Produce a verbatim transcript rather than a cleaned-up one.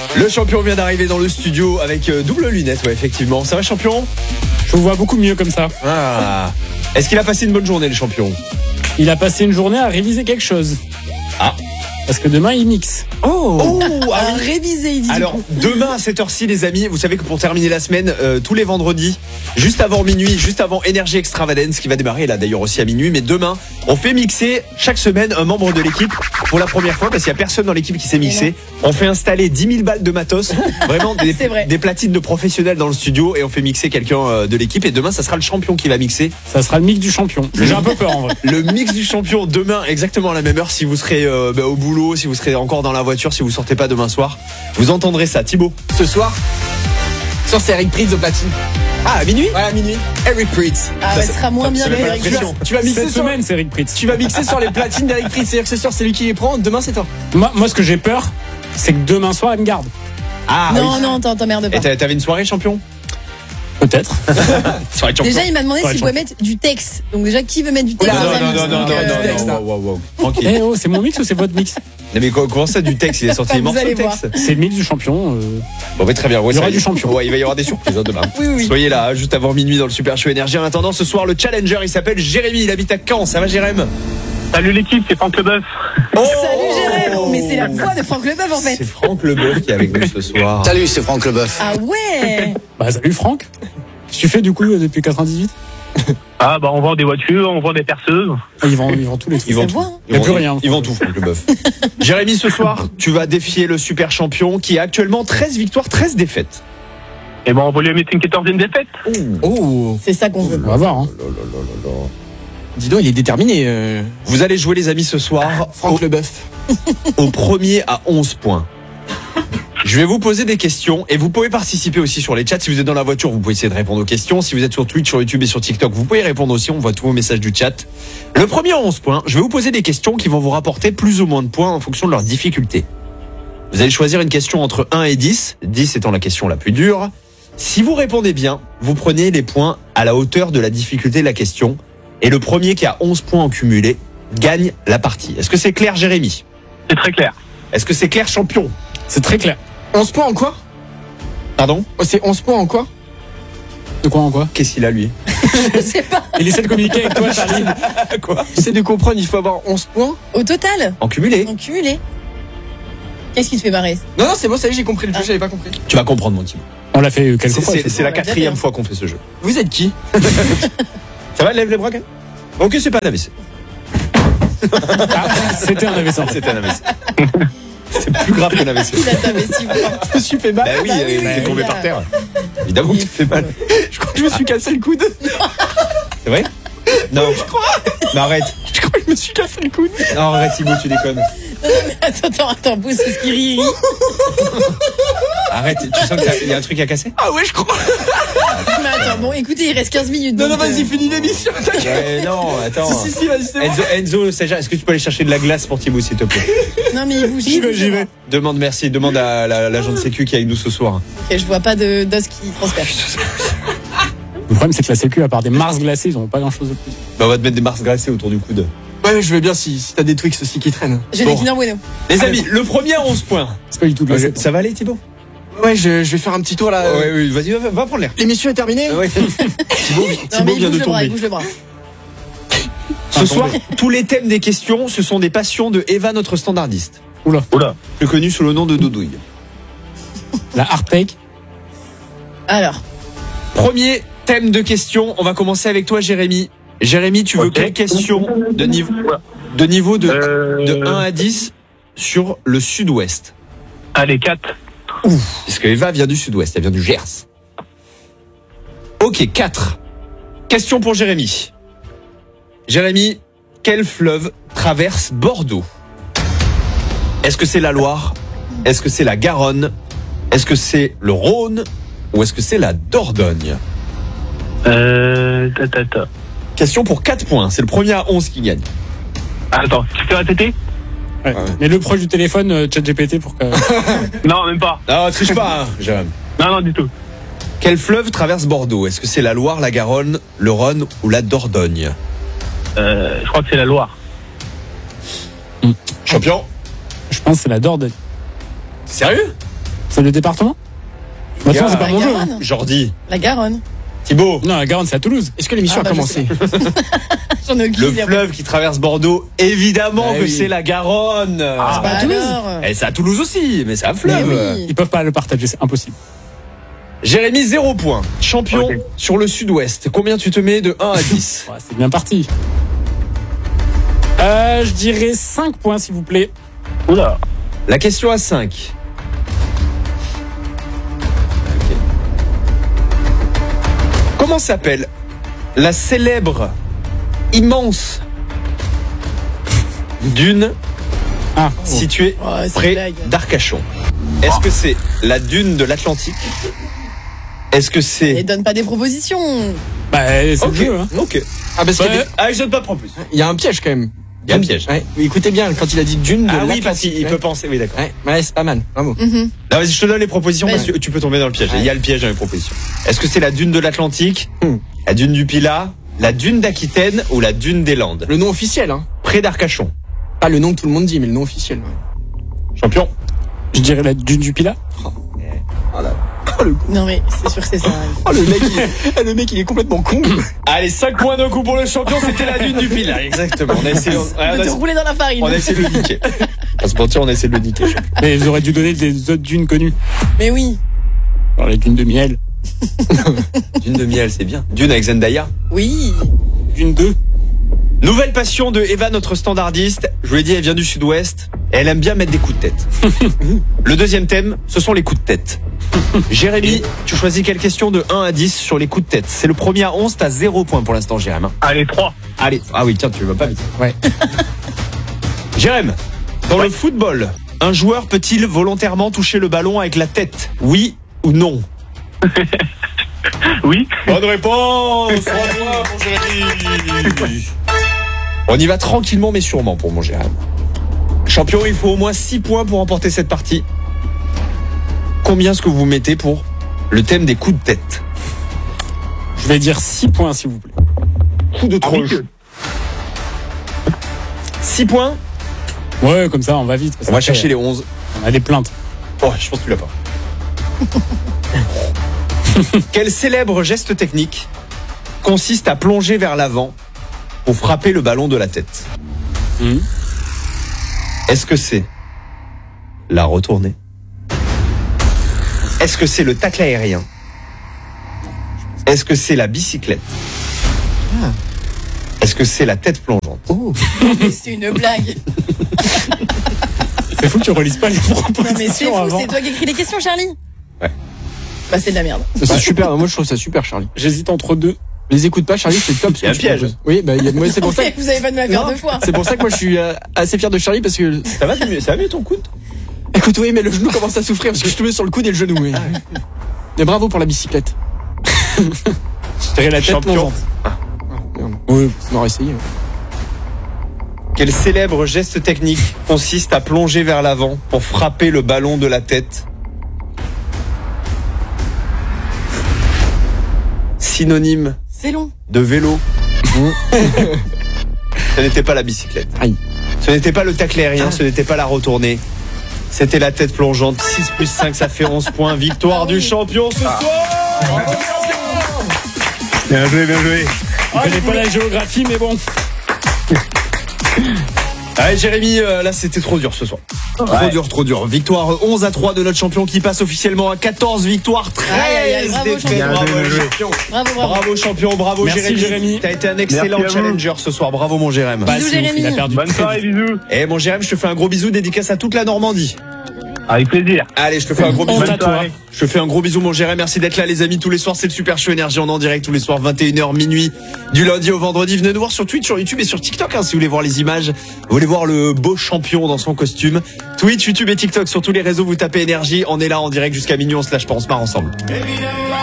Le champion vient d'arriver dans le studio avec euh, double lunette, ouais, effectivement. Ça va, champion? Je vous vois beaucoup mieux comme ça. Ah. Est-ce qu'il a passé une bonne journée, le champion? Il a passé une journée à réviser quelque chose. Ah. Parce que demain, il mixe. Oh, oh à réviser, il dit. Alors, demain à cette heure-ci, les amis, vous savez que pour terminer la semaine, euh, tous les vendredis, juste avant minuit, juste avant Energy Extravagance, qui va démarrer là d'ailleurs aussi à minuit, mais demain, on fait mixer chaque semaine un membre de l'équipe pour la première fois, parce qu'il n'y a personne dans l'équipe qui s'est mixé. On fait installer dix mille balles de matos, vraiment des, des platines de professionnels dans le studio, et on fait mixer quelqu'un de l'équipe. Et demain, ça sera le champion qui va mixer. Ça sera le mix du champion. J'ai un peu peur en vrai. Le mix du champion demain, exactement à la même heure, si vous serez euh, bah, au boulot, si vous serez encore dans la voiture, si vous sortez pas demain soir, vous entendrez ça. Thibaut, ce soir, ce soir c'est Eric Prydz au platine. Ah, à minuit? Ouais, à minuit. Eric Prydz. Ah, bah, ce sera moins bien que Eric Prydz. Tu vas mixer cette sur... semaine, c'est Eric Prydz. Tu vas mixer sur les platines d'Eric Prydz. C'est-à-dire que ce soir, c'est lui qui les prend. Demain, c'est toi. Moi, moi ce que j'ai peur, c'est que demain soir, il me garde. Ah, non, oui. non, t'emmerdes pas. Et t'avais une soirée, champion? Peut-être. Déjà, il m'a demandé s'il pouvait mettre du texte. Donc, déjà, qui veut mettre du texte? Non, non, non, non, non, euh, non, wow, wow, wow. Tranquille. Eh oh, c'est mon mix ou c'est votre mix? Non, mais comment ça, du texte? Il est sorti des morceaux de texte. C'est le mix du champion. Euh... Bon, bah, très bien. Ouais, il y aura du champion. Ouais, il va y avoir des surprises hein, demain. Oui, oui. Soyez là, juste avant minuit dans le Super Show Énergie. En attendant, ce soir, le challenger, il s'appelle Jérémy. Il habite à Caen. Ça va, Jérémy? Salut l'équipe, c'est Franck Leboeuf. Oh Salut Jérémy. Mais c'est la voix de Franck Leboeuf en fait. C'est Franck Leboeuf qui est avec nous ce soir. Salut, c'est Franck Leboeuf. Ah ouais. Bah salut Franck. Qu'est-ce que tu fais du coup depuis quatre-vingt-dix-huit? Ah bah on vend des voitures, on vend des perceuses. Ah, ils vendent, ils vendent tous les trucs. Ils vendent tout. tout. Il n'y a plus rien. Ils vendent tout, Franck Leboeuf. Jérémy, ce soir, tu vas défier le super champion qui a actuellement treize victoires, treize défaites. Et bon, on va lui mettre une quatorzième défaite. Oh. C'est ça qu'on veut. On va voir. Hein. Dis donc, il est déterminé. Euh... Vous allez jouer, les amis, ce soir. Franck au, Leboeuf. Au premier à onze points. Je vais vous poser des questions et vous pouvez participer aussi sur les chats. Si vous êtes dans la voiture, vous pouvez essayer de répondre aux questions. Si vous êtes sur Twitch, sur YouTube et sur TikTok, vous pouvez répondre aussi. On voit tous vos messages du chat. Le premier à onze points, je vais vous poser des questions qui vont vous rapporter plus ou moins de points en fonction de leur difficulté. Vous allez choisir une question entre un et dix, dix étant la question la plus dure. Si vous répondez bien, vous prenez les points à la hauteur de la difficulté de la question. Et le premier qui a onze points en cumulé gagne la partie. Est-ce que c'est clair, Jérémy? C'est très clair. Est-ce que c'est clair, champion? C'est très clair. onze points en quoi? Pardon? Oh, c'est onze points en quoi? De quoi en quoi? Qu'est-ce qu'il a, lui? Je sais pas. Il essaie de communiquer avec toi, Charlie. Quoi? J'essaie de comprendre, il faut avoir onze points. Au total? En cumulé. En cumulé. Qu'est-ce qui te fait marrer? Non, non, c'est bon, ça y est, j'ai compris le jeu, j'avais pas compris. Tu vas comprendre, mon team. On l'a fait quelques C'est, fois. c'est, c'est la On l'a quatrième déjà fois qu'on fait ce jeu. Vous êtes qui? Ça va, lève les bras, quand même? Ok, c'est pas un A V C. Ah, c'était un A V C. C'était un A V C. C'est plus grave qu'un A V C. Il a tapé si fort. Je me suis fait mal. Bah oui, Bah oui, il est oui, tombé oui. par terre. Évidemment que tu te fais mal. Je crois que je me suis cassé le coude. C'est vrai? Non. Je crois. Non, arrête. Je crois que je me suis cassé le coude. Non, arrête, Thibaut, tu déconnes. Attends, attends, attends, pousse ce qui rit. il rit. Arrête, tu sens qu'il y a un truc à casser? Ah ouais, je crois. Mais attends, bon, écoutez, il reste quinze minutes. Non, non, donc, vas-y, euh, finis l'émission. Ouais, non, attends. Si, si, si, vas-y, c'est bon. Enzo, Enzo, Saja, est-ce que tu peux aller chercher de la glace pour Thibaut, s'il te plaît? Non, mais il bouge. J'y vais, j'y vais. Demande, merci, demande à la- l'agent de sécu qui est avec nous ce soir. Ok, je vois pas de d'os qui transperce. Le problème, c'est que la Sécu, à part des Mars glacés, ils ont pas grand chose de plus. Bah, on va te mettre des marques glacées autour du coude. Ouais, je veux bien si, si t'as des Twix aussi qui traînent. J'ai Bon. des Kinder Bueno. Les amis, le premier à onze points. C'est pas du tout glacé. Ça va aller, Thibaut? Ouais, je, je vais faire un petit tour là. Ouais, oui, vas-y, va, va prendre l'air. L'émission est terminée. Ouais. Thibaut, Non, Thibaut mais il vient bouge de le bras, il tomber. bouge le bras. Ce soir, tous les thèmes des questions, ce sont des passions de Eva, notre standardiste. Oula. Oula. Plus connue sous le nom de Doudouille. La hard take. Alors, Premier thème de questions, on va commencer avec toi, Jérémy. Jérémy, tu veux Ok. quelle question de niveau, de, niveau de, Euh... de un à dix sur le sud-ouest? Allez, quatre. Parce que Eva vient du sud-ouest, elle vient du Gers. Ok, quatre. Question pour Jérémy. Jérémy, quel fleuve traverse Bordeaux? Est-ce que c'est la Loire? Est-ce que c'est la Garonne? Est-ce que c'est le Rhône? Ou est-ce que c'est la Dordogne? Euh... Ta, ta, ta. Question pour quatre points, c'est le premier à onze qui gagne. Attends, tu peux répéter? Ouais. Mais le proche du téléphone, euh, ChatGPT, pour que. Non, même pas. Non, triche pas, hein, Jérémy. Non, non, du tout. Quel fleuve traverse Bordeaux? Est-ce que c'est la Loire, la Garonne, le Rhône ou la Dordogne? Euh, je crois que c'est la Loire. Champion? Je pense que c'est la Dordogne. Sérieux? C'est le département? Bah, Gar- c'est pas La mon jeu. hein. Garonne. Jordi. La Garonne. Thibaut. Non, la Garonne, c'est à Toulouse. Est-ce que l'émission Ah, a bah, commencé? J'en ai aucune Le idée. fleuve qui traverse Bordeaux, évidemment Ah que oui. c'est la Garonne. Ah, pas à Toulouse. alors. Et c'est à Toulouse aussi, mais c'est un Mais fleuve. oui. Ils peuvent pas le partager, c'est impossible. Jérémy, zéro point. Champion Ok. sur le sud-ouest. Combien tu te mets de un à dix? Ouais, c'est bien parti. Euh, je dirais cinq points, s'il vous plaît. Oula. La question à cinq. Comment s'appelle la célèbre, immense dune Ah, située Oh, c'est une près blague. d'Arcachon? Est-ce que c'est la dune de l'Atlantique? Est-ce que Et c'est... donne pas des propositions. bah, c'est Ok, le jeu, hein. ok. Ah, parce qu'il y a Ouais. des- Ah, je donne pas de plus. il y a un piège quand même. Il y a un piège. Ouais. Mais écoutez bien, quand il a dit Dune de Ah oui, l'Atlantique. parce qu'il ouais. peut penser. Oui, d'accord. Ouais, ouais, c'est pas mal. Bravo. Mhm. Non, vas-y, je te donne les propositions Vas-y. parce que tu peux tomber dans le piège. Ouais. Il y a le piège dans les propositions. Est-ce que c'est la dune de l'Atlantique, Hmm. la dune du Pilat, la dune d'Aquitaine ou la dune des Landes? Le nom officiel, hein. Près d'Arcachon. Pas le nom que tout le monde dit, mais le nom officiel. Ouais. Champion. Je dirais la dune du Pilat. Non mais c'est sûr que c'est ça. Oh, le mec, il... le mec, il est complètement con. Allez, cinq points d'un coup pour le champion, c'était la dune du Pilat. Exactement. On a essayé, on a, De te rouler dans la farine. on a essayé de le niquer. On se mentir, on a essayé de le niquer. Mais ils auraient dû donner des autres dunes connues. Mais oui. Alors, les dunes de miel. Dune de miel, c'est bien. Dune avec Zendaya. Oui. Dune deux. Nouvelle passion de Eva, notre standardiste. Je vous l'ai dit, elle vient du sud-ouest. Et elle aime bien mettre des coups de tête. Le deuxième thème, ce sont les coups de tête. Jérémy, tu choisis quelle question de un à dix sur les coups de tête? C'est le premier à onze, t'as zéro point pour l'instant, Jérémy. Allez, trois. Allez, ah oui, tiens, tu vas pas vite. Ouais. Jérémy, dans le football, un joueur peut-il volontairement toucher le ballon avec la tête? Oui ou non? Oui. Bonne réponse. Bravo, mon Jérémy. On y va tranquillement mais sûrement pour mon Jérémy. Champion, il faut au moins six points pour remporter cette partie. Combien est-ce que vous mettez pour le thème des coups de tête? Je vais dire six points, s'il vous plaît. Coup de Ah oui. troche. six points. Ouais, comme ça, on va vite. parce On va qu'après, chercher les onze. On a des plaintes. Oh, je pense que tu l'as pas. Quel célèbre geste technique consiste à plonger vers l'avant pour frapper le ballon de la tête? Mhm. Est-ce que c'est la retournée? Est-ce que c'est le tacle aérien? Est-ce que c'est la bicyclette? Est-ce que c'est la tête plongeante? Oh. Mais c'est une blague. C'est fou que tu relises pas les Non mais c'est propositions fou. avant. C'est toi qui écris les questions, Charlie. Ouais. Bah c'est de la merde. C'est super. Moi, je trouve ça super, Charlie. J'hésite entre deux. Les écoute pas, Charlie, c'est top. ce Il y a que un tu piège. proposes. Oui, bah, il y a... moi, c'est pour ça. que- Vous avez pas de me la faire Non, deux fois. C'est pour ça que moi, je suis euh, assez fier de Charlie parce que. Ça va, mieux, ça va mieux ton coude? Écoute, oui, mais le genou commence à souffrir parce que je te mets sur le coude et le genou. Oui. Mais bravo pour la bicyclette. Je dirais la tête Champion. plongeante. Merde. Oui. On aurait essayé. Quel célèbre geste technique consiste à plonger vers l'avant pour frapper le ballon de la tête? Synonyme C'est long. de vélo. Ce n'était pas la bicyclette. Aïe. Ce n'était pas le tacle aérien, ce n'était pas la retournée. C'était la tête plongeante. six plus cinq, ça fait onze points. Victoire du champion ce soir. Bien joué, bien joué. Je connais pas la géographie, mais bon. Allez Jérémy, euh, là c'était trop dur ce soir. Trop Ouais. dur, trop dur. Victoire onze à trois de notre champion qui passe officiellement à quatorze victoires, Aïe, aïe, aïe, treize bravo, défaites. champion. Bravo, Bien le joué. champion. Bravo, bravo. Bravo champion, bravo Merci, Jérémy. Jérémy. T'as été un excellent Merci à vous. challenger ce soir. Bravo mon Jérémy. Bah, Bisous, c'est ouf, Jérémy. il a perdu. Bonne soirée, bisous. Et mon Jérémy, je te fais un gros bisou, dédicace à toute la Normandie. Avec plaisir. Allez, je te fais un gros bisou. Honte à toi. soirée. Je te fais un gros bisou mon Jérémy, merci d'être là les amis, tous les soirs c'est le Super Show Énergie, on est en direct tous les soirs vingt et une heures minuit, du lundi au vendredi. Venez nous voir sur Twitch, sur YouTube et sur TikTok hein, si vous voulez voir les images, vous voulez voir le beau champion dans son costume. Twitch, YouTube et TikTok, sur tous les réseaux vous tapez Énergie, on est là en direct jusqu'à minuit, on se lâche pas, on se marre ensemble.